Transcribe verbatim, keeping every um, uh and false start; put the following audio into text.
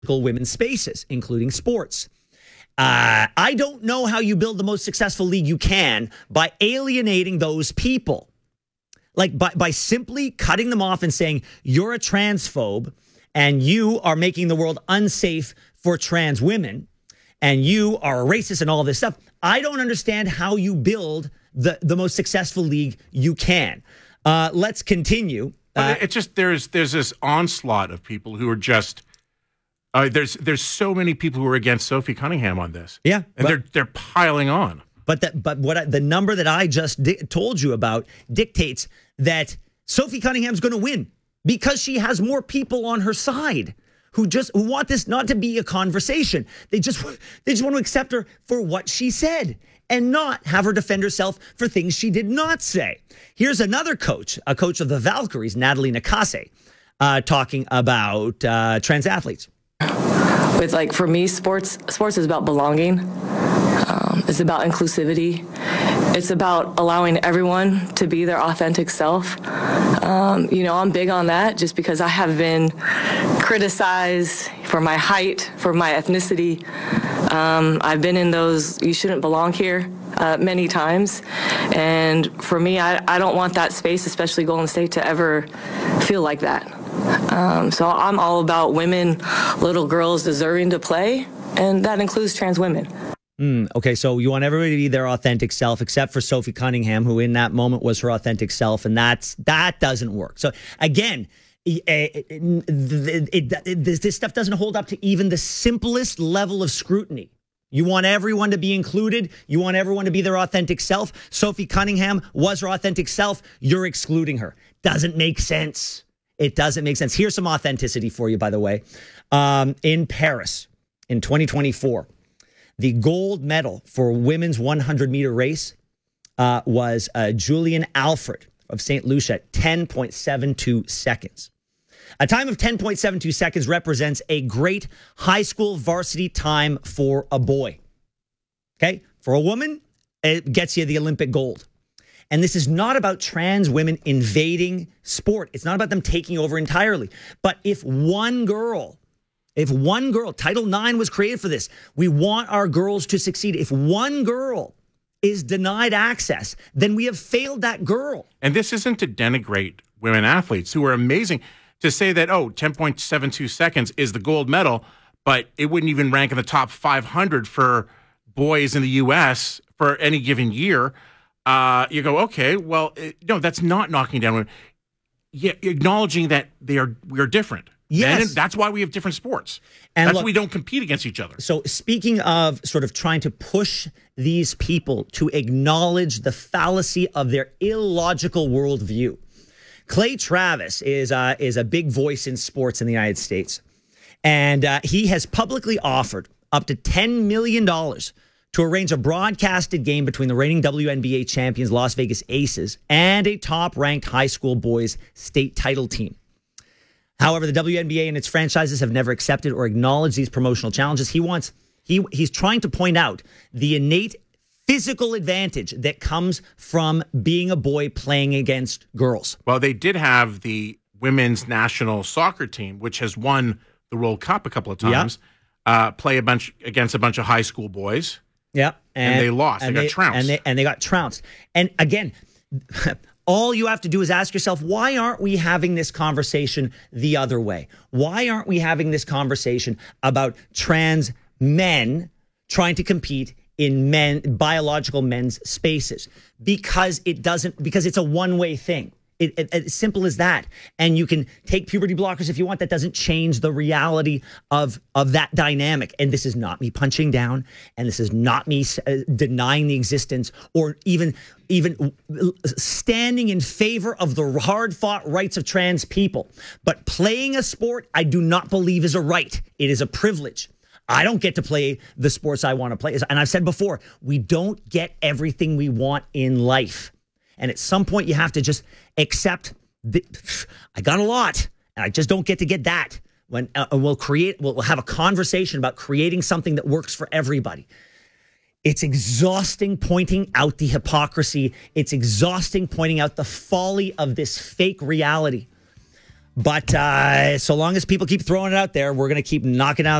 women's spaces, including sports. Uh, I don't know how you build the most successful league you can by alienating those people. Like by, by simply cutting them off and saying, you're a transphobe and you are making the world unsafe for trans women and you are a racist and all this stuff. I don't understand how you build the, the most successful league you can. Uh, let's continue. Uh, it's just there's there's this onslaught of people who are just uh, there's there's so many people who are against Sophie Cunningham on this. Yeah, and but, they're they're piling on. But that but what I, the number that I just di- told you about dictates that Sophie Cunningham's going to win because she has more people on her side who just who want this not to be a conversation. They just they just want to accept her for what she said and not have her defend herself for things she did not say. Here's another coach, a coach of the Valkyries, Natalie Nakase, uh, talking about uh, trans athletes. With like for me, sports sports is about belonging. Um, it's about inclusivity. It's about allowing everyone to be their authentic self. Um, you know, I'm big on that just because I have been criticized for my height, for my ethnicity. Um, I've been in those you shouldn't belong here uh, many times. And for me, I, I don't want that space, especially Golden State, to ever feel like that. Um, so I'm all about women, little girls deserving to play, and that includes trans women. Mm, okay, so you want everybody to be their authentic self, except for Sophie Cunningham, who in that moment was her authentic self, and that's that doesn't work. So again, it, it, it, it, this, this stuff doesn't hold up to even the simplest level of scrutiny. You want everyone to be included. You want everyone to be their authentic self. Sophie Cunningham was her authentic self. You're excluding her. Doesn't make sense. It doesn't make sense. Here's some authenticity for you, by the way. Um, in Paris in twenty twenty-four, the gold medal for women's one hundred meter race uh, was uh, Julian Alfred of Saint Lucia at ten point seven two seconds. A time of ten point seven two seconds represents a great high school varsity time for a boy. Okay? For a woman, it gets you the Olympic gold. And this is not about trans women invading sport. It's not about them taking over entirely. But if one girl, if one girl, Title nine was created for this. We want our girls to succeed. If one girl is denied access, then we have failed that girl. And this isn't to denigrate women athletes who are amazing. To say that, oh, ten point seven two seconds is the gold medal, but it wouldn't even rank in the top five hundred for boys in the U S for any given year. Uh, you go, okay, well, it, no, that's not knocking down women. Yeah, acknowledging that they are we are different. Yes. And that's why we have different sports. And that's look, why we don't compete against each other. So speaking of sort of trying to push these people to acknowledge the fallacy of their illogical worldview, Clay Travis is uh, is a big voice in sports in the United States. And uh, he has publicly offered up to ten million dollars to arrange a broadcasted game between the reigning W N B A champions Las Vegas Aces and a top-ranked high school boys state title team. However, the W N B A and its franchises have never accepted or acknowledged these promotional challenges. He wants he he's trying to point out the innate physical advantage that comes from being a boy playing against girls. Well, they did have the women's national soccer team, which has won the World Cup a couple of times, yep. uh, play a bunch against a bunch of high school boys. Yep. And, and they lost. They got trounced. And they, and they got trounced. And again, all you have to do is ask yourself, why aren't we having this conversation the other way? Why aren't we having this conversation about trans men trying to compete in men, biological men's spaces? Because it doesn't, because it's a one-way thing. It, it, it's simple as that. And you can take puberty blockers if you want. That doesn't change the reality of, of that dynamic. And this is not me punching down. And this is not me uh, denying the existence or even, even standing in favor of the hard-fought rights of trans people. But playing a sport, I do not believe is a right. It is a privilege. I don't get to play the sports I want to play. And I've said before, we don't get everything we want in life. And at some point, you have to just accept that I got a lot, and I just don't get to get that. When uh, we'll create, we'll, we'll have a conversation about creating something that works for everybody. It's exhausting pointing out the hypocrisy. It's exhausting pointing out the folly of this fake reality. But uh, so long as people keep throwing it out there, we're going to keep knocking out